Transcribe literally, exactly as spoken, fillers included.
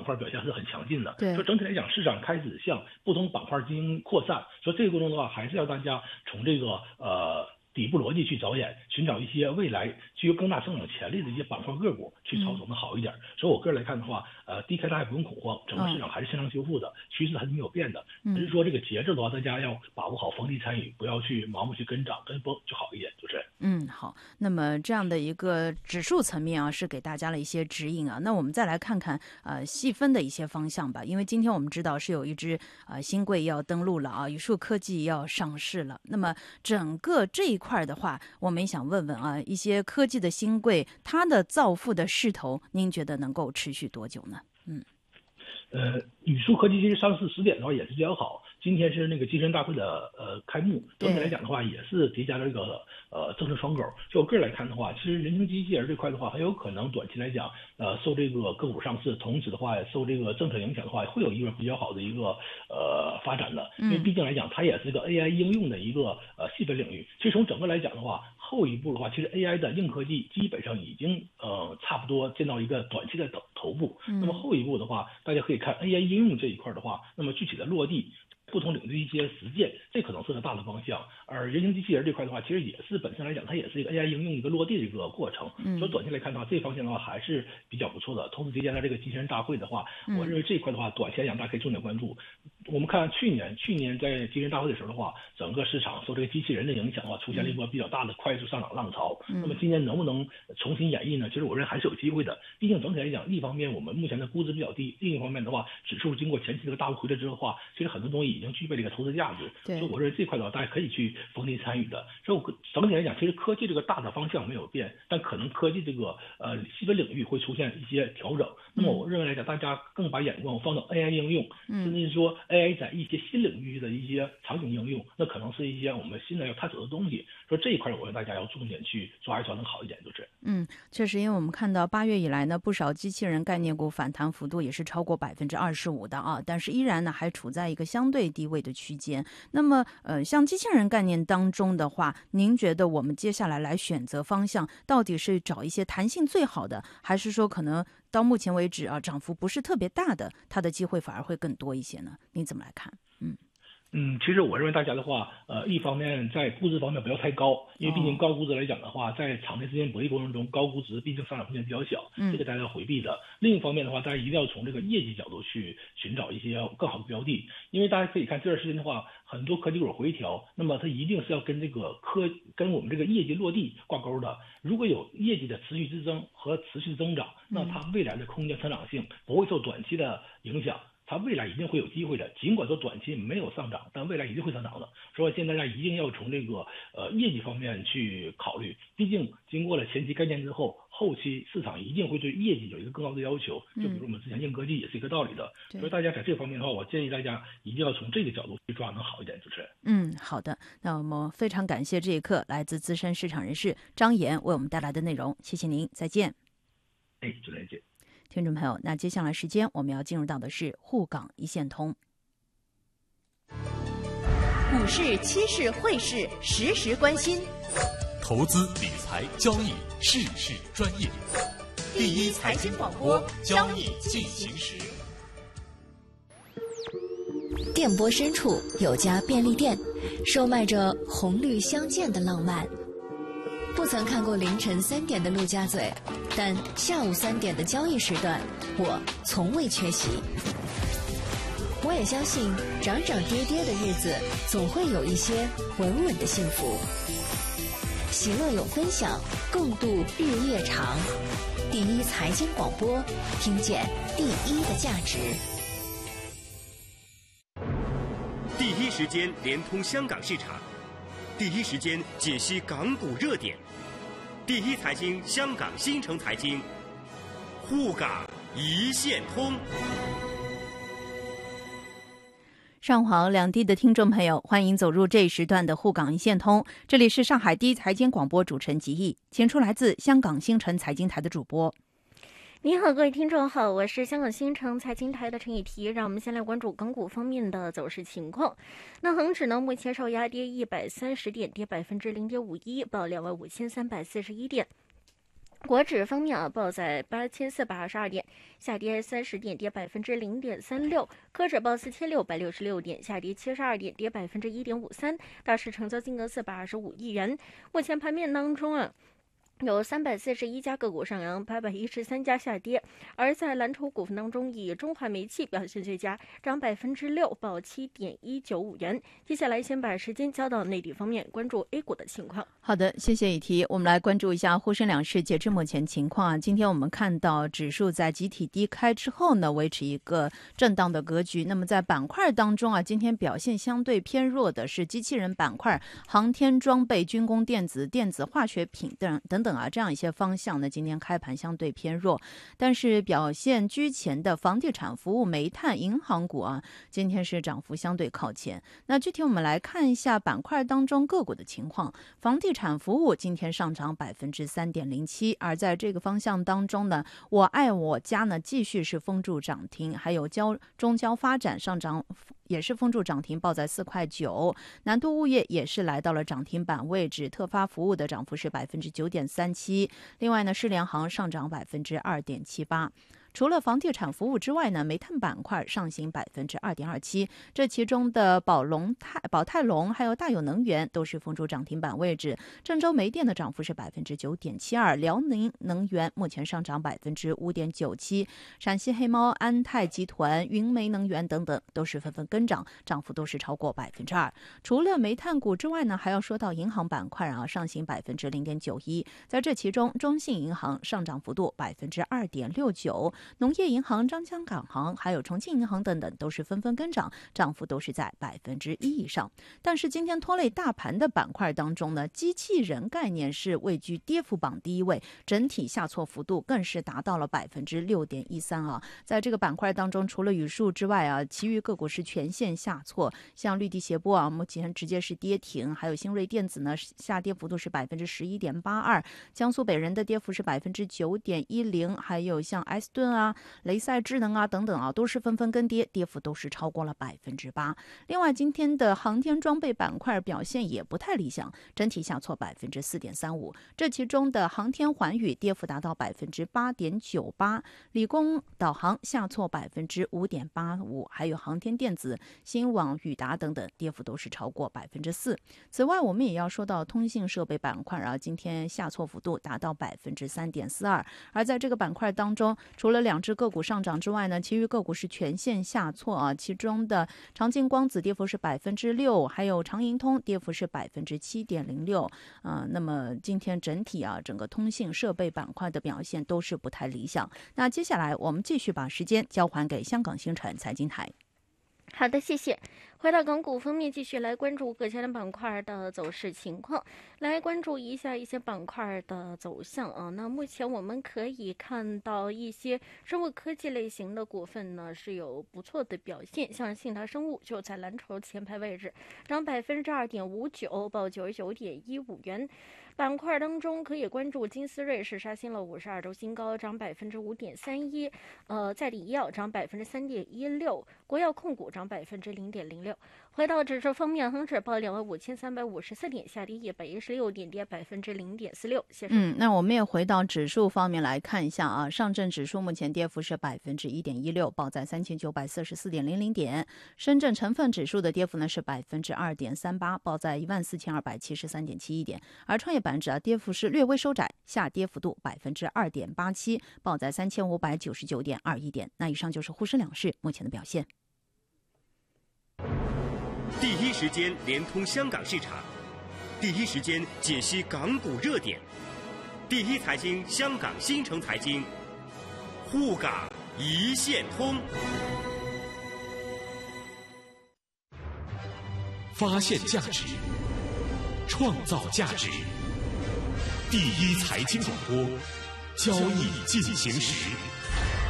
块表现是很强劲的。 对， 说整体来讲，市场开始向不同板块进行扩散。说这个过程的话，还是要大家从这个呃。底部逻辑去着眼，寻找一些未来具有更大增长潜力的一些板块个股去操作的好一点。嗯、所以我个人来看的话，呃，低开大家不用恐慌，整个市场还是向上修复的，趋势还是没有变的。只是说这个节奏的话，大家要把握好逢低参与，不要去盲目去跟涨跟风就好一点，就是。 嗯，好。那么这样的一个指数层面啊，是给大家了一些指引啊。那我们再来看看呃细分的一些方向吧，因为今天我们知道是有一只呃新贵要登陆了啊，宇树科技要上市了。那么整个这一块的话，我们也想问问啊，一些科技的新贵，它的造富的势头，您觉得能够持续多久呢？嗯， 呃，宇树科技其实上市时点的话也是比较好。今天是那个金山大会的呃开幕，整体来讲的话也是叠加了这个呃政策窗口。就我个人来看的话，其实人形机器人这块的话，很有可能短期来讲，呃受这个个股上市，同时的话受这个政策影响的话，会有一个比较好的一个呃发展的。因为毕竟来讲，它也是一个 A I 应用的一个呃细分领域。其实从整个来讲的话，后一步的话，其实 A I 的硬科技基本上已经呃差不多见到一个短期的头头部。那么后一步的话，大家可以看 A I 应用这一块的话，那么具体的落地。不同领域的一些实践，这可能是个大的方向。而人形机器人这块的话，其实也是本身来讲，它也是一个 A I 应用一个落地的一个过程。嗯，所以短期来看的话，这方向的话还是比较不错的。同时叠加了这个金山大会的话，我认为这一块的话，短期来讲大家可以重点关注。我们看去年，去年在金山大会的时候的话，整个市场受这个机器人的影响的话，出现了一波比较大的快速上涨浪潮。嗯、那么今年能不能重新演绎呢？其实我认为还是有机会的。毕竟整体来讲，一方面我们目前的估值比较低，另一方面的话，指数经过前期这个大幅回撤之后的话，其实很多东西已经具备了一个投资价值。所以我认为这块的话，大家可以去逢低参与的。所以我整体来讲，其实科技这个大的方向没有变，但可能科技这个呃细分领域会出现一些调整。那么我认为来讲，大家更把眼光放到 A I 应用，甚至是说 A I 在一些新领域的一些场景应用，那可能是一些我们新的要探索的东西。说这一块，我认为大家要重点去抓一抓，能好一点，就是。 嗯，确实，因为我们看到八月以来呢，不少机器人概念股反弹幅度也是超过百分之二十五的啊，但是依然呢还处在一个相对低位的区间。那么，呃，像机器人概念当中的话，您觉得我们接下来来选择方向，到底是找一些弹性最好的，还是说可能到目前为止啊，涨幅不是特别大的，它的机会反而会更多一些呢？您怎么来看？嗯。 嗯，其实我认为大家的话，呃，一方面在估值方面不要太高，因为毕竟高估值来讲的话，在长时间博弈过程中，高估值毕竟上涨空间比较小，这个大家要回避的。另一方面的话，大家一定要从这个业绩角度去寻找一些更好的标的，因为大家可以看这段时间的话，很多科技股回调，那么它一定是要跟这个科跟我们这个业绩落地挂钩的。如果有业绩的持续支撑和持续增长，那它未来的空间成长性不会受短期的影响。它未来一定会有机会的，尽管说短期没有上涨，但未来一定会上涨的。所以现在大家一定要从这个呃业绩方面去考虑，毕竟经过了前期概念之后，后期市场一定会对业绩有一个更高的要求。就比如我们之前硬科技也是一个道理的。嗯、所以大家在这方面的话，我建议大家一定要从这个角度去抓，能好一点，主持人。 嗯，好的。那我们非常感谢这一刻来自资深市场人士张岩为我们带来的内容，谢谢您，再见。 哎，主持人见。 听众朋友，那接下来时间我们要进入到的是沪港一线通。 股市、期市、汇市，实时关心。 投资理财交易，事事专业。第一财经广播，交易进行时。 电波深处有家便利店，售卖着红绿相间的浪漫。不曾看过凌晨三点的陆家嘴，但下午三点的交易时段，我从未缺席。我也相信，涨涨跌跌的日子，总会有一些稳稳的幸福。喜乐有分享，共度日夜长。第一财经广播，听见第一的价值。 第一时间连通香港市场，第一时间解析港股热点。第一财经香港新城财经，沪港一线通。 上华两地的听众朋友，欢迎走入这一时段的沪港一线通。这里是上海第一财经广播主持人吉毅，请出来自香港新城财经台的主播。 你好，各位听众好，我是香港新城财经台的陈以提。让我们先来关注港股方面的走势情况。那恒指呢，目前受压跌一百三十点，跌百分之零点五一，报两万五千三百四十一点。 国指方面啊，报在八千四百二十二点，下跌三十点，跌百分之零点三六。科指报四千六百六十六点，下跌七十二点，跌百分之一点五三。大市成交金额四百二十五亿元。目前盘面当中啊，有三百四十一家个股上扬，八百一十三家下跌。而在蓝筹股份当中，以中华煤气表现最佳，涨百分之六，报七点一九五元。接下来先把时间交到内地方面，关注 A 股的情况。 好的，谢谢以提。我们来关注一下沪深两市截至目前情况啊。今天我们看到指数在集体低开之后呢，维持一个震荡的格局。那么在板块当中啊，今天表现相对偏弱的是机器人板块、航天装备、军工电子、电子化学品等等等啊，这样一些方向呢，今天开盘相对偏弱。但是表现居前的房地产、服务、煤炭、银行股啊，今天是涨幅相对靠前。那具体我们来看一下板块当中个股的情况。房地产服务今天上涨百分之三点零七，而在这个方向当中呢，我爱我家呢继续是封住涨停，还有交中交发展上涨也是封住涨停，报在四块九。南都物业也是来到了涨停板位置，特发服务的涨幅是百分之九点三七。另外呢，世联行上涨百分之二点七八。除了房地产服务之外呢，煤炭板块上行百分之二点二七，这其中的宝龙泰、宝泰龙还有大有能源都是封住涨停板位置。郑州煤电的涨幅是百分之九点七二，辽宁能源目前上涨百分之五点九七，陕西黑猫、安泰集团、云煤能源等等都是纷纷跟涨，涨幅都是超过百分之二。除了煤炭股之外呢，还要说到银行板块啊，上行百分之零点九一，在这其中，中信银行上涨幅度百分之二点六九。农业银行、张江港行还有重庆银行等等都是纷纷跟涨，涨幅都是在百分之一以上。但是今天拖累大盘的板块当中呢，机器人概念是位居跌幅榜第一位，整体下挫幅度更是达到了百分之六点一三啊。在这个板块当中，除了宇树之外啊，其余个股是全线下挫，像绿地协铂啊，目前直接是跌停，还有新锐电子呢，下跌幅度是百分之十一点八二，江苏北人的跌幅是百分之九点一零，还有像埃斯顿啊、雷赛智能啊等等啊，都是纷纷跟跌，跌幅都是超过了百分之八。另外，今天的航天装备板块表现也不太理想，整体下挫百分之四点三五。这其中的航天环宇跌幅达到百分之八点九八，理工导航下挫百分之五点八五，还有航天电子、新网、宇达等等，跌幅都是超过百分之四。此外，我们也要说到通信设备板块啊，今天下挫幅度达到百分之三点四二。而在这个板块当中，除了两只个股上涨之外呢，其余个股是全线下挫啊。其中的长进光子跌幅是百分之六，还有长盈通跌幅是百分之七点零六。啊，那么今天整体啊，整个通信设备板块的表现都是不太理想。那接下来我们继续把时间交还给香港星辰财经台。 好的，谢谢。回到港股方面，继续来关注各家的板块的走势情况，来关注一下一些板块的走向啊。那目前我们可以看到一些生物科技类型的股份呢是有不错的表现，像信达生物就在蓝筹前排位置，涨百分之二点五九，报九十九点一五元。板块当中可以关注金斯瑞是刷新了五十二周新高，涨百分之五点三一。呃，在理医药涨百分之三点一六，国药控股涨百分之零点零六。回到指数方面，恒指报两万五千三百五十四点，下跌一百一十六点，跌百分之零点四六。谢谢。 嗯，那我们也回到指数方面来看一下啊，上证指数目前跌幅是百分之一点一六，报在三千九百四十四点零零点。深圳成分指数的跌幅呢是百分之二点三八，报在一万四千二百七十三点七一点。而创业板指啊，跌幅是略微收窄，下跌幅度百分之二点八七，报在三千五百九十九点二一点。那以上就是沪深两市目前的表现。 第一时间连通香港市场，第一时间解析港股热点，第一财经香港新城财经，沪港一线通。 发现价值，创造价值。第一财经广播，交易进行时。